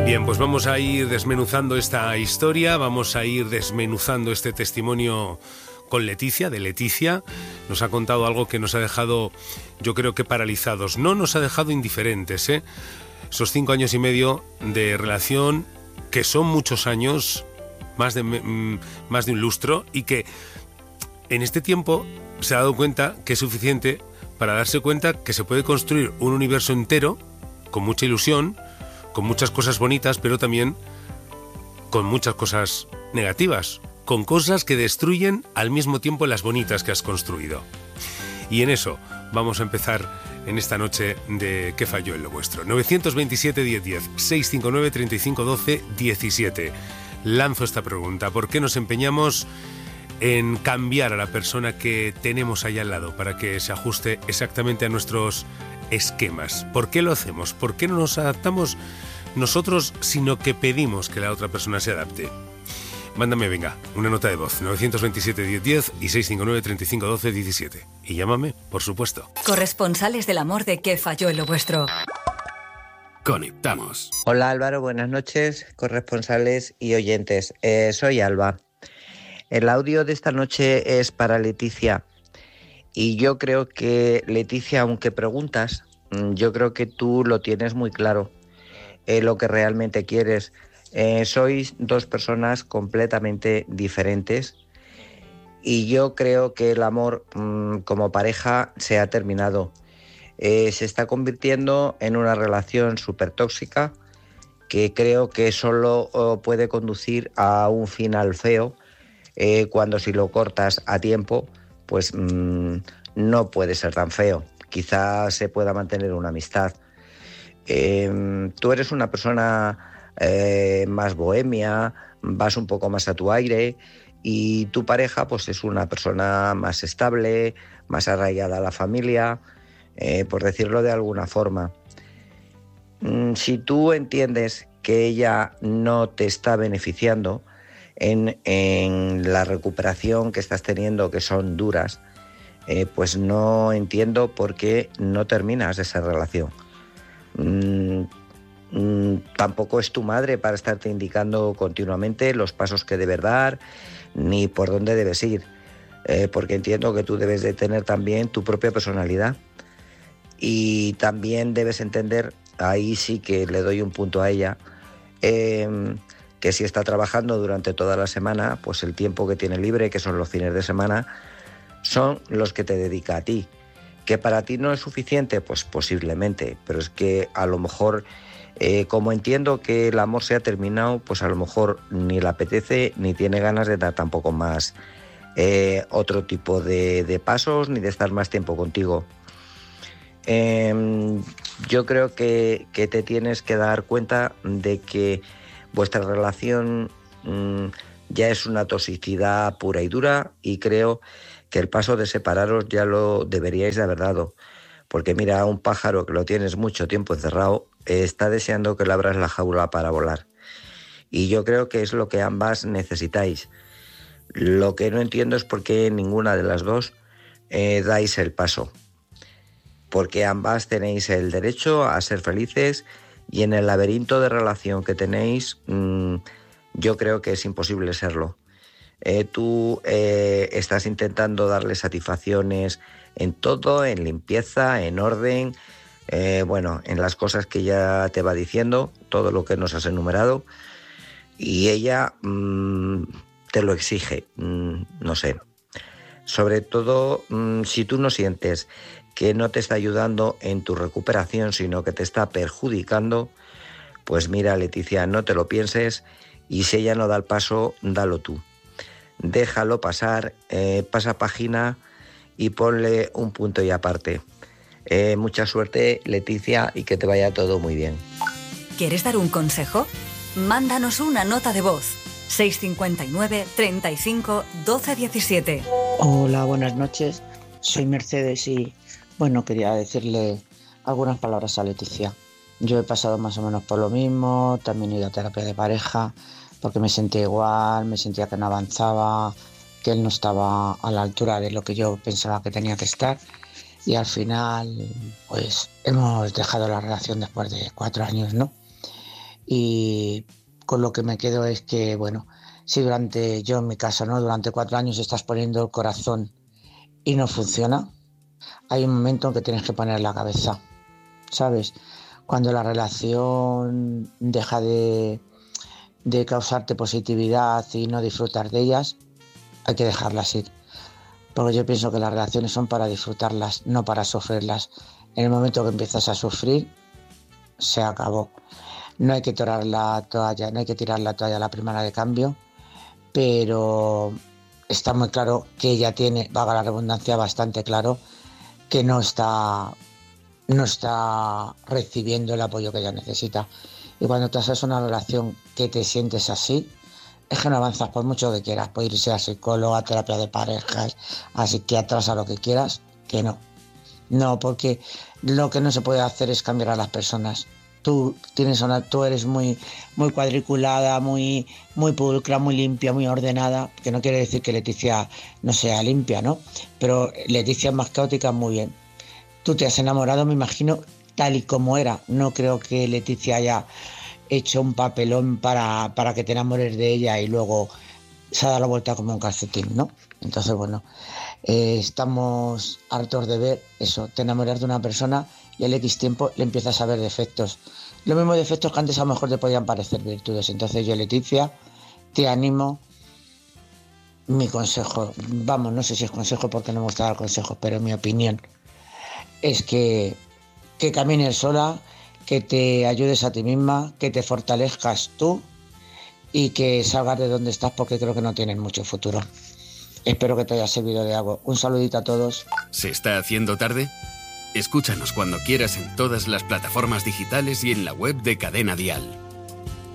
Bien, pues vamos a ir desmenuzando esta historia, vamos a ir desmenuzando este testimonio con Leticia, de Leticia. Nos ha contado algo que nos ha dejado, yo creo que paralizados. No nos ha dejado indiferentes, ¿eh? Esos 5 años y medio de relación, que son muchos años, más de un lustro, y que en este tiempo se ha dado cuenta que es suficiente para darse cuenta que se puede construir un universo entero, con mucha ilusión, con muchas cosas bonitas, pero también con muchas cosas negativas, con cosas que destruyen al mismo tiempo las bonitas que has construido. Y en eso vamos a empezar en esta noche de ¿Qué falló en lo vuestro? 927 1010, 659 35 12 17. Lanzo esta pregunta: ¿por qué nos empeñamos en cambiar a la persona que tenemos allá al lado para que se ajuste exactamente a nuestros esquemas? ¿Por qué lo hacemos? ¿Por qué no nos adaptamos nosotros, sino que pedimos que la otra persona se adapte? Mándame, venga, una nota de voz, 927 1010 y 659 35 12 17. Y llámame, por supuesto. Corresponsales del amor de ¿Qué falló en lo vuestro? Conectamos. Hola Álvaro, buenas noches, corresponsales y oyentes. Soy Alba. El audio de esta noche es para Leticia. Y yo creo que, Leticia, aunque preguntas, yo creo que tú lo tienes muy claro, lo que realmente quieres. Sois dos personas completamente diferentes y yo creo que el amor como pareja se ha terminado. Se está convirtiendo en una relación súper tóxica que creo que solo puede conducir a un final feo, cuando si lo cortas a tiempo, pues no puede ser tan feo. Quizás se pueda mantener una amistad. Tú eres una persona más bohemia, vas un poco más a tu aire, y tu pareja pues es una persona más estable, más arraigada a la familia, por decirlo de alguna forma. Si tú entiendes que ella no te está beneficiando en la recuperación que estás teniendo, que son duras, pues no entiendo por qué no terminas esa relación. Tampoco es tu madre para estarte indicando continuamente los pasos que debes dar ni por dónde debes ir, porque entiendo que tú debes de tener también tu propia personalidad y también debes entender, ahí sí que le doy un punto a ella, que si está trabajando durante toda la semana, pues el tiempo que tiene libre, que son los fines de semana, son los que te dedica a ti. ¿Que para ti no es suficiente? Pues posiblemente, pero es que a lo mejor, como entiendo que el amor se ha terminado, pues a lo mejor ni le apetece ni tiene ganas de dar tampoco más otro tipo de pasos ni de estar más tiempo contigo. Yo creo que te tienes que dar cuenta de que vuestra relación ya es una toxicidad pura y dura, y creo que el paso de separaros ya lo deberíais de haber dado. Porque mira, un pájaro que lo tienes mucho tiempo encerrado está deseando que le abras la jaula para volar. Y yo creo que es lo que ambas necesitáis. Lo que no entiendo es por qué ninguna de las dos dais el paso. Porque ambas tenéis el derecho a ser felices, y en el laberinto de relación que tenéis, yo creo que es imposible serlo. Tú estás intentando darle satisfacciones en todo, en limpieza, en orden, en las cosas que ya te va diciendo, todo lo que nos has enumerado, y ella te lo exige, no sé. Sobre todo, si tú no sientes que no te está ayudando en tu recuperación, sino que te está perjudicando, pues mira, Leticia, no te lo pienses, y si ella no da el paso, dalo tú. Déjalo pasar, pasa página y ponle un punto y aparte. Mucha suerte, Leticia, y que te vaya todo muy bien. ¿Quieres dar un consejo? Mándanos una nota de voz. 659 35 12 17. Hola, buenas noches. Soy Mercedes y, quería decirle algunas palabras a Leticia. Yo he pasado más o menos por lo mismo, también he ido a terapia de pareja, porque me sentía igual, me sentía que no avanzaba, que él no estaba a la altura de lo que yo pensaba que tenía que estar, y al final pues hemos dejado la relación después de 4 años, ¿no? Y con lo que me quedo es que, bueno, si yo en mi caso, ¿no?, durante 4 años estás poniendo el corazón y no funciona, hay un momento en que tienes que poner la cabeza, ¿sabes? Cuando la relación deja de causarte positividad y no disfrutar de ellas, hay que dejarlas ir. Porque yo pienso que las relaciones son para disfrutarlas, no para sufrirlas. En el momento que empiezas a sufrir, se acabó. No hay que tirar la toalla, no hay que tirar la toalla a la primera de cambio, pero está muy claro que ella tiene, valga la redundancia, bastante claro que no está recibiendo el apoyo que ella necesita. Y cuando te haces una relación que te sientes así, es que no avanzas por mucho que quieras. Puedes irse a psicólogo, a terapia de parejas, a psiquiatras, a lo que quieras, que no. No, porque lo que no se puede hacer es cambiar a las personas. Tú eres muy, muy cuadriculada, muy, muy pulcra, muy limpia, muy ordenada, que no quiere decir que Leticia no sea limpia, ¿no? Pero Leticia es más caótica, muy bien. Tú te has enamorado, me imagino, tal y como era. No creo que Leticia haya hecho un papelón para que te enamores de ella y luego se ha dado la vuelta como un calcetín, ¿no? Entonces, bueno, estamos hartos de ver eso. Te enamoras de una persona y al X tiempo le empiezas a ver defectos. Los mismos defectos que antes a lo mejor te podían parecer virtudes. Entonces yo, Leticia, te animo. Mi consejo, vamos, no sé si es consejo porque no me gusta dar consejos, pero mi opinión es que camines sola, que te ayudes a ti misma, que te fortalezcas tú y que salgas de donde estás, porque creo que no tienes mucho futuro. Espero que te haya servido de algo. Un saludito a todos. ¿Se está haciendo tarde? Escúchanos cuando quieras en todas las plataformas digitales y en la web de Cadena Dial.